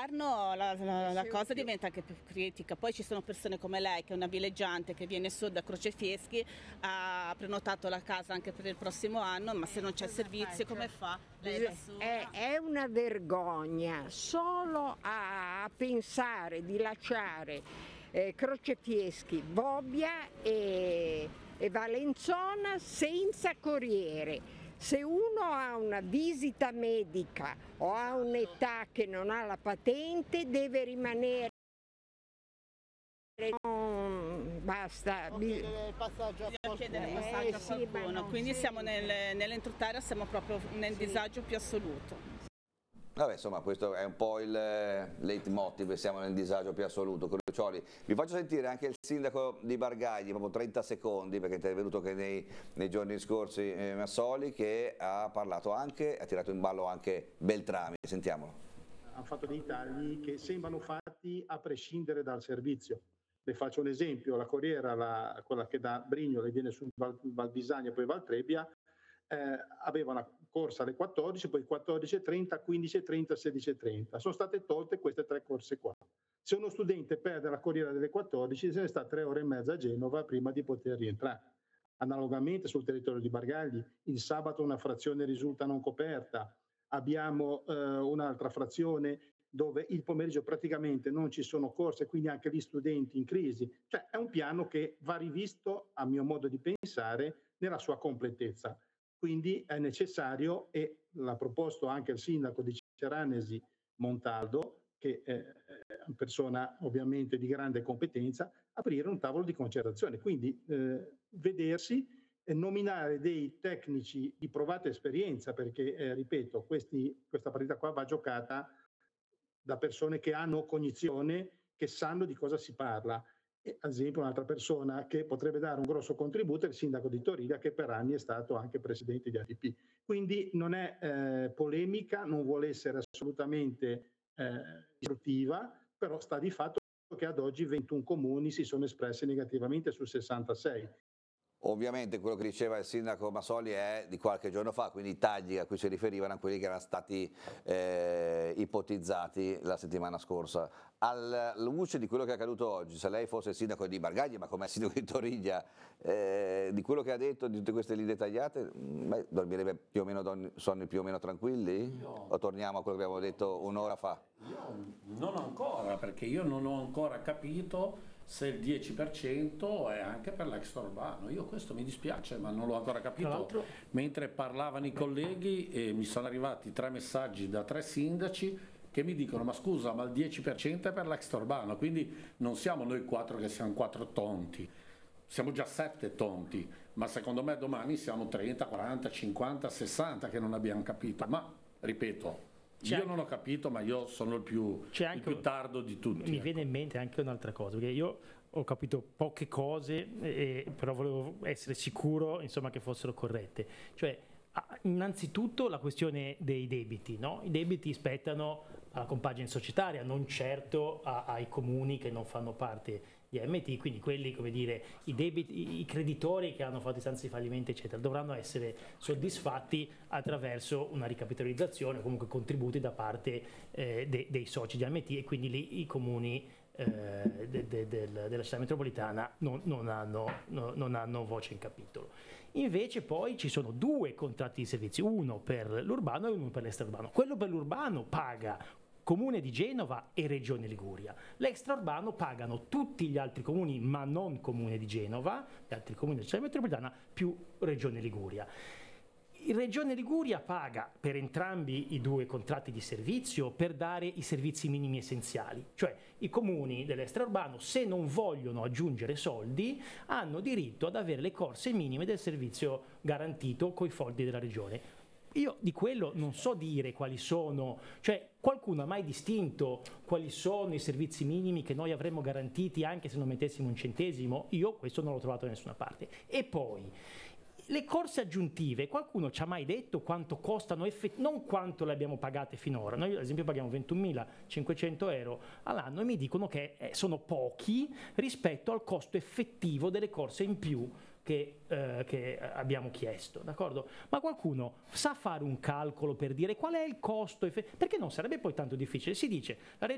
d'inverno la cosa diventa anche più critica. Poi ci sono persone come lei, che è una villeggiante che viene su da Crocefieschi, ha prenotato la casa anche per il prossimo anno, ma se non c'è servizio come fa? Lei da sola? È una vergogna solo a pensare di lasciare Crocefieschi, Bobbia e Valenzona senza corriere. Se uno ha una visita medica o ha un'età che non ha la patente, deve rimanere. Basta. Bisogna chiedere il passaggio a qualcuno. Quindi siamo nell'entroterra, siamo proprio nel disagio più assoluto. Vabbè, insomma, questo è un po' il leitmotiv, siamo nel disagio più assoluto. Crucioli. Vi faccio sentire anche il sindaco di Bargagli, proprio 30 secondi, perché è intervenuto che nei giorni scorsi Massoli, che ha parlato anche, ha tirato in ballo anche Beltrami. Sentiamolo. Hanno fatto dei tagli che sembrano fatti a prescindere dal servizio. Le faccio un esempio: la corriera, quella che da Brignole viene su Val Bisagna e poi Val Trebbia, aveva una corsa alle 14, poi 14:30, 15:30, 16:30. Sono state tolte queste 3 corse qua. Se uno studente perde la corriera delle 14, se ne sta 3 ore e mezza a Genova prima di poter rientrare. Analogamente sul territorio di Bargagli, il sabato una frazione risulta non coperta, abbiamo un'altra frazione dove il pomeriggio praticamente non ci sono corse, quindi anche gli studenti in crisi. Cioè è un piano che va rivisto, a mio modo di pensare, nella sua completezza. Quindi è necessario, e l'ha proposto anche il sindaco di Ceranesi Montaldo, che è una persona ovviamente di grande competenza, aprire un tavolo di concertazione, quindi vedersi e nominare dei tecnici di provata esperienza, perché ripeto, questa partita qua va giocata da persone che hanno cognizione, che sanno di cosa si parla. E, ad esempio, un'altra persona che potrebbe dare un grosso contributo è il sindaco di Toriga, che per anni è stato anche presidente di ADP. Quindi non è polemica, non vuole essere assolutamente istruttiva, però sta di fatto che ad oggi 21 comuni si sono espressi negativamente su 66. Ovviamente quello che diceva il sindaco Massoli è di qualche giorno fa, quindi i tagli a cui si riferivano a quelli che erano stati ipotizzati la settimana scorsa. Alla luce di quello che è accaduto oggi, se lei fosse il sindaco di Bargagli, ma come il sindaco di Toriglia, di quello che ha detto, di tutte queste linee tagliate, dormirebbe più o meno sonni più o meno tranquilli? O torniamo a quello che abbiamo detto un'ora fa? Io non ancora, perché io non ho ancora capito se il 10% è anche per l'extraurbano. Io questo mi dispiace, ma non l'ho ancora capito. Mentre parlavano i colleghi mi sono arrivati 3 messaggi da 3 sindaci che mi dicono: ma scusa, ma il 10% è per l'extraurbano, quindi non siamo noi 4 che siamo 4 tonti, siamo già 7 tonti, ma secondo me domani siamo 30, 40, 50, 60 che non abbiamo capito. Ma ripeto, io non ho capito, ma io sono il più tardo di tutti. Mi viene in mente anche un'altra cosa, perché io ho capito poche cose, però volevo essere sicuro, insomma, che fossero corrette. Cioè, innanzitutto la questione dei debiti, no? I debiti spettano alla compagine societaria, non certo ai comuni che non fanno parte di AMT, quindi quelli, come dire, i debiti, i creditori che hanno fatto istanze di fallimento eccetera, dovranno essere soddisfatti attraverso una ricapitalizzazione o comunque contributi da parte dei soci di AMT, e quindi lì i comuni della città metropolitana non hanno voce in capitolo. Invece poi ci sono 2 contratti di servizi, uno per l'urbano e uno per l'extraurbano. Quello per l'urbano paga Comune di Genova e Regione Liguria. L'extraurbano pagano tutti gli altri comuni, ma non Comune di Genova, gli altri comuni della città metropolitana, più Regione Liguria. Regione Liguria paga per entrambi i 2 contratti di servizio per dare i servizi minimi essenziali, cioè i comuni dell'extraurbano, se non vogliono aggiungere soldi, hanno diritto ad avere le corse minime del servizio garantito coi fondi della regione. Io di quello non so dire quali sono, cioè qualcuno ha mai distinto quali sono i servizi minimi che noi avremmo garantiti anche se non mettessimo un centesimo? Io questo non l'ho trovato da nessuna parte. E poi le corse aggiuntive, qualcuno ci ha mai detto quanto costano, non quanto le abbiamo pagate finora? Noi ad esempio paghiamo 21.500 euro all'anno e mi dicono che sono pochi rispetto al costo effettivo delle corse in più che abbiamo chiesto, d'accordo? Ma qualcuno sa fare un calcolo per dire qual è il costo, perché non sarebbe poi tanto difficile. Si dice la